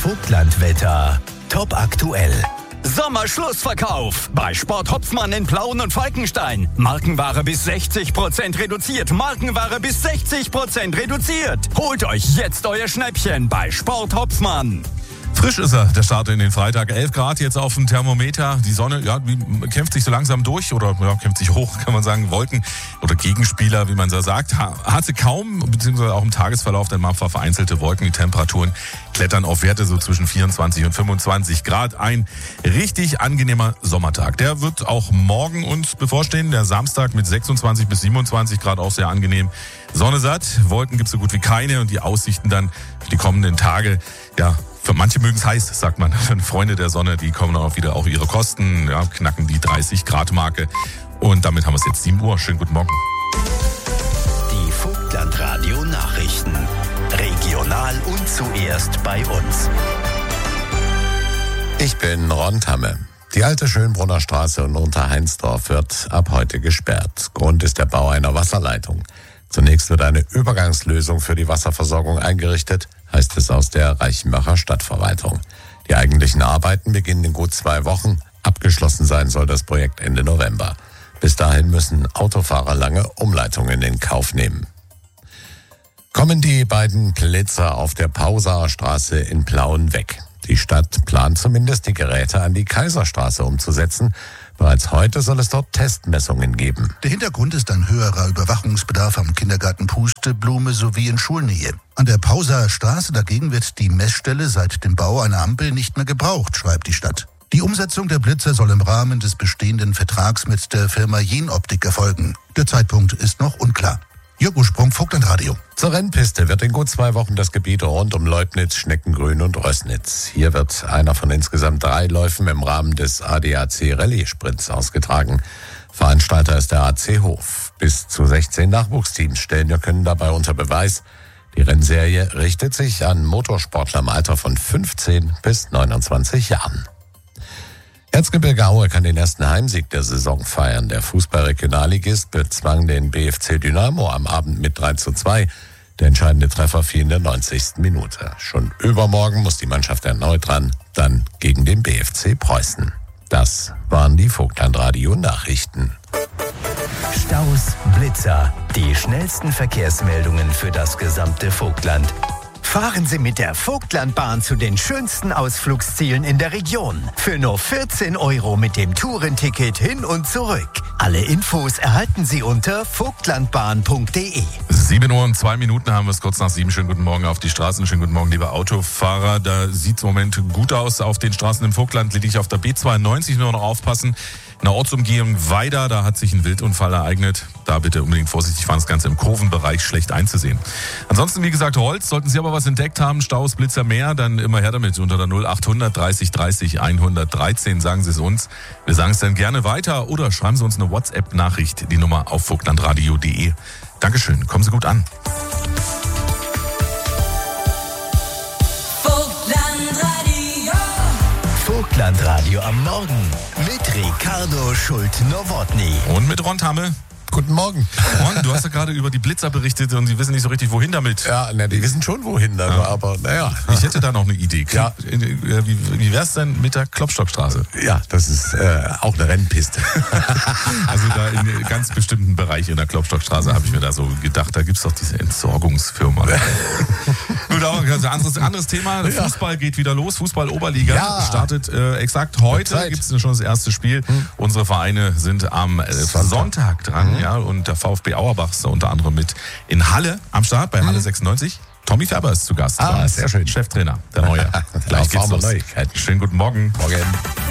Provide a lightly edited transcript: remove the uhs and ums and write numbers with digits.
Vogtlandwetter. Top aktuell. Sommerschlussverkauf bei Sport Hopfmann in Plauen und Falkenstein. Markenware bis 60% reduziert. Markenware bis 60% reduziert. Holt euch jetzt euer Schnäppchen bei Sport Hopfmann. Frisch ist er, der Start in den Freitag. 11 Grad jetzt auf dem Thermometer. Die Sonne, kämpft sich so langsam durch oder kämpft sich hoch, kann man sagen. Wolken oder Gegenspieler, wie man so sagt, hat sie kaum, beziehungsweise auch im Tagesverlauf dann mal vereinzelte Wolken. Die Temperaturen klettern auf Werte so zwischen 24 und 25 Grad. Ein richtig angenehmer Sommertag. Der wird auch morgen uns bevorstehen. Der Samstag mit 26 bis 27 Grad auch sehr angenehm. Sonne satt, Wolken gibt's so gut wie keine und die Aussichten dann für die kommenden Tage, für manche mögen es heiß, sagt man. Freunde der Sonne, die kommen dann auch wieder auf ihre Kosten, knacken die 30-Grad-Marke. Und damit haben wir es jetzt 7 Uhr. Schönen guten Morgen. Die Vogtlandradio-Nachrichten. Regional und zuerst bei uns. Ich bin Ron Tamme. Die alte Schönbrunner Straße in Unterheinsdorf wird ab heute gesperrt. Grund ist der Bau einer Wasserleitung. Zunächst wird eine Übergangslösung für die Wasserversorgung eingerichtet, heißt es aus der Reichenbacher Stadtverwaltung. Die eigentlichen Arbeiten beginnen in gut 2 Wochen. Abgeschlossen sein soll das Projekt Ende November. Bis dahin müssen Autofahrer lange Umleitungen in Kauf nehmen. Kommen die beiden Blitzer auf der Pausaer Straße in Plauen weg. Die Stadt plant zumindest, die Geräte an die Kaiserstraße umzusetzen. Bereits heute soll es dort Testmessungen geben. Der Hintergrund ist ein höherer Überwachungsbedarf am Kindergarten Pusteblume sowie in Schulnähe. An der Pausaer Straße dagegen wird die Messstelle seit dem Bau einer Ampel nicht mehr gebraucht, schreibt die Stadt. Die Umsetzung der Blitzer soll im Rahmen des bestehenden Vertrags mit der Firma Jenoptik erfolgen. Der Zeitpunkt ist noch unklar. Jürgen Sprung, Vogtlandradio. Zur Rennpiste wird in gut 2 Wochen das Gebiet rund um Leubnitz, Schneckengrün und Rößnitz. Hier wird einer von insgesamt 3 Läufen im Rahmen des ADAC Rallye-Sprints ausgetragen. Veranstalter ist der AC Hof. Bis zu 16 Nachwuchsteams stellen ihr Können dabei unter Beweis. Die Rennserie richtet sich an Motorsportler im Alter von 15 bis 29 Jahren. Erzgebirge Aue kann den ersten Heimsieg der Saison feiern. Der Fußball-Regionalligist bezwang den BFC Dynamo am Abend mit 3:2. Der entscheidende Treffer fiel in der 90. Minute. Schon übermorgen muss die Mannschaft erneut ran, dann gegen den BFC Preußen. Das waren die Vogtlandradio-Nachrichten. Staus, Blitzer. Die schnellsten Verkehrsmeldungen für das gesamte Vogtland. Fahren Sie mit der Vogtlandbahn zu den schönsten Ausflugszielen in der Region. Für nur 14 € mit dem Tourenticket hin und zurück. Alle Infos erhalten Sie unter vogtlandbahn.de. 7 Uhr und 2 Minuten haben wir es kurz nach 7. Schönen guten Morgen auf die Straßen. Schönen guten Morgen, liebe Autofahrer. Da sieht es im Moment gut aus auf den Straßen im Vogtland. Lediglich auf der B92 nur noch aufpassen. In der Ortsumgehung Weida, da hat sich ein Wildunfall ereignet. Da bitte unbedingt vorsichtig fahren, das Ganze im Kurvenbereich schlecht einzusehen. Ansonsten, wie gesagt, Holz. Sollten Sie aber was entdeckt haben, Staus, Blitzer, mehr, dann immer her damit. Unter der 0800 30 30 113 sagen Sie es uns. Wir sagen es dann gerne weiter oder schreiben Sie uns eine WhatsApp-Nachricht, die Nummer auf vogtlandradio.de. Dankeschön, kommen Sie gut an. Vogtlandradio am Morgen mit Ricardo Schult-Nowotny. Und mit Ron Tamme. Guten Morgen. Ron, du hast ja gerade über die Blitzer berichtet und die wissen nicht so richtig, wohin damit. Ja, die wissen schon, wohin, aber naja. Ich hätte da noch eine Idee. Ja. Wie wär's denn mit der Klopstockstraße? Ja, das ist auch eine Rennpiste. Also da in ganz bestimmten Bereichen in der Klopstockstraße habe ich mir da so gedacht, da gibt's doch diese Entsorgungsfirma. Gut, auch ein anderes Thema. Ja. Fußball geht wieder los. Fußball-Oberliga startet exakt heute. Gibt's schon das erste Spiel. Unsere Vereine sind am Sonntag dran. Ja, und der VfB Auerbach ist da unter anderem mit in Halle am Start, bei Halle 96. Tommy Färber ist zu Gast. Sehr schön. Cheftrainer, der Neue. Gleich geht's los. Neuigkeiten. Schönen guten Morgen. Morgen.